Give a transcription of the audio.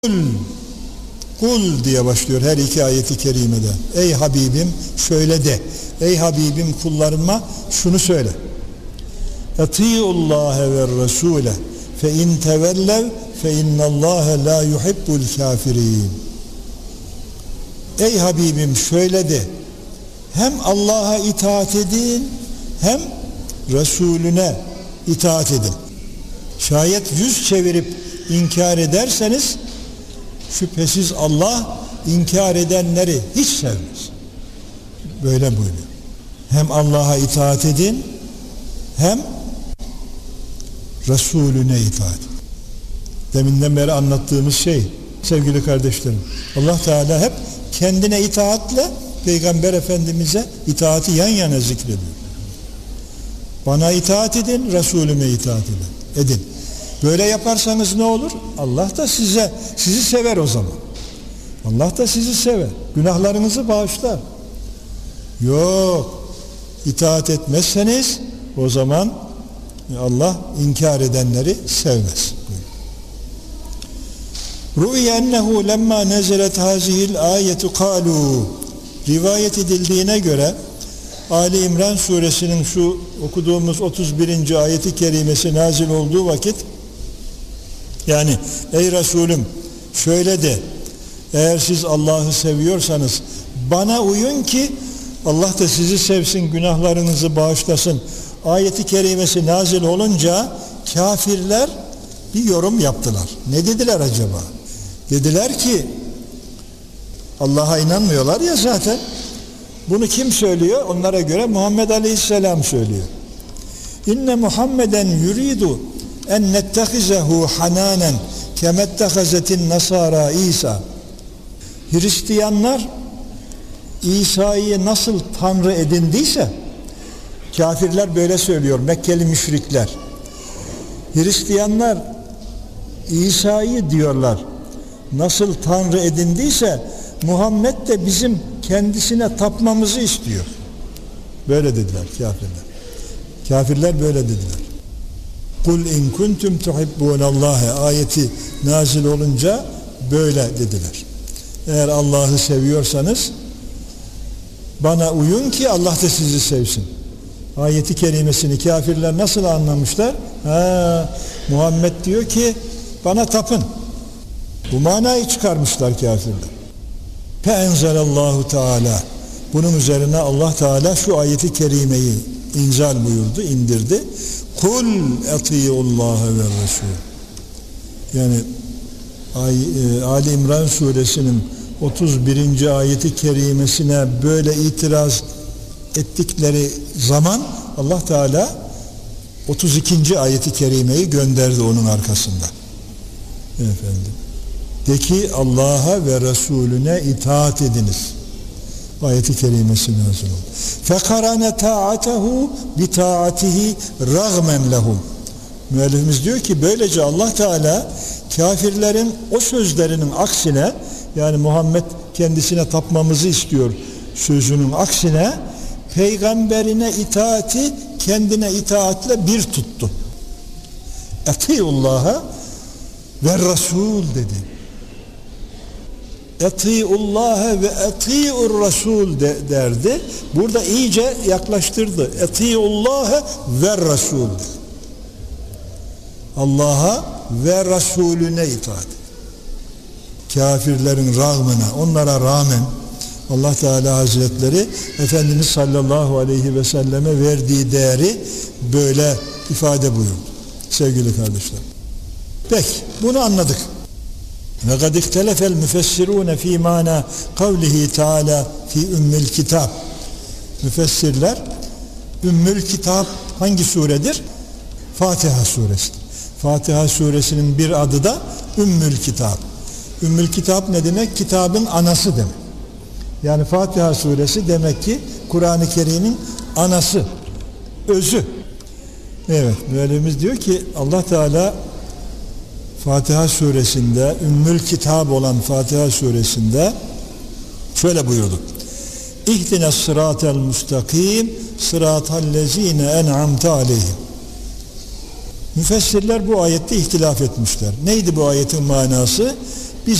Kul diye başlıyor her iki ayeti kerimede. Ey Habibim şöyle de. Ey Habibim kullarıma şunu söyle. Eti'ullâhe ve rasûle fe in tevellev fe innallâhe la yuhibbul kâfirîn. Ey Habibim şöyle de. Hem Allah'a itaat edin hem Resulüne itaat edin. Şayet yüz çevirip inkar ederseniz şüphesiz Allah inkar edenleri hiç sevmez. Böyle buyuruyor. Hem Allah'a itaat edin hem Resulüne itaat edin. Deminden beri anlattığımız şey sevgili kardeşlerim. Allah Teala hep kendine itaatle Peygamber Efendimiz'e itaati yan yana zikrediyor. Bana itaat edin, Resulüme itaat edin. Böyle yaparsanız ne olur? Allah da sizi sever o zaman. Allah da sizi sever. Günahlarınızı bağışlar. Yok. İtaat etmezseniz o zaman Allah inkar edenleri sevmez. Ru'ye ennehu lemma nezelet hazihil ayetu kalu. Rivayet edildiğine göre Ali İmran suresinin şu okuduğumuz 31. ayeti kerimesi nazil olduğu vakit, yani ey Resulüm şöyle de, eğer siz Allah'ı seviyorsanız bana uyun ki Allah da sizi sevsin, günahlarınızı bağışlasın ayeti kerimesi nazil olunca kafirler bir yorum yaptılar. Ne dediler acaba? Dediler ki Allah'a inanmıyorlar ya zaten. Bunu kim söylüyor? Onlara göre Muhammed Aleyhisselam söylüyor. İnne Muhammeden yuridu en nettehizehu hananen kemettehazetin nasara İsa. Hristiyanlar İsa'yı nasıl Tanrı edindiyse, kafirler böyle söylüyor, Mekkeli müşrikler. Hristiyanlar İsa'yı diyorlar nasıl Tanrı edindiyse Muhammed de bizim kendisine tapmamızı istiyor. Böyle dediler kafirler. Kafirler böyle dediler. Kul in kuntum tuhibbunallâhe ayeti nazil olunca böyle dediler. Eğer Allah'ı seviyorsanız bana uyun ki Allah da sizi sevsin. Ayeti kerimesini kafirler nasıl anlamışlar? Muhammed diyor ki bana tapın. Bu manayı çıkarmışlar kafirler. Feenzelallahu Teala. Bunun üzerine Allah Teala şu ayeti kerimeyi inzal buyurdu, indirdi. Kul eti'ullâhe ve Resul. Yani Ali İmran suresinin 31. ayeti kerimesine böyle itiraz ettikleri zaman Allah Teala 32. ayeti kerimeyi gönderdi onun arkasında. Efendim. De ki Allah'a ve Resulüne itaat ediniz. Ayeti kerimesi nazil oldu. Fekarane ta'atehu bi ta'atihi ragmen lehum. Müellifimiz diyor ki böylece Allah Teala kafirlerin o sözlerinin aksine, yani Muhammed kendisine tapmamızı istiyor sözünün aksine, peygamberine itaati kendine itaatle bir tuttu. Eti'ullâhe ve Resul dedi. Eti'ullâhe ve eti'ur Resul derdi. Burada iyice yaklaştırdı. Eti'ullâhe ve Resul. Allah'a ve Resulüne itaat. Kafirlerin rağmına, onlara rağmen Allah Teala Hazretleri Efendimiz sallallahu aleyhi ve selleme verdiği değeri böyle ifade buyurdu. Sevgili kardeşler. Peki, bunu anladık. Ve kad ihtelefel müfessirûne fî mâna kavlihi Teâlâ fî ümmül kitâb. Müfessirler, ümmül kitâb hangi suredir? Fatiha suresi. Fatiha suresinin bir adı da ümmül kitâb. Ümmül kitâb ne demek? Kitabın anası demek. Yani Fatiha suresi demek ki Kur'an-ı Kerim'in anası, özü. Evet, müellifimiz diyor ki Allah Teala Fatiha suresinde, Ümmül Kitab olan Fatiha suresinde şöyle buyurdu. İhdine sıratel müstakim sıratallezine en'amte aleyhim. Müfessirler bu ayette ihtilaf etmişler. Neydi bu ayetin manası?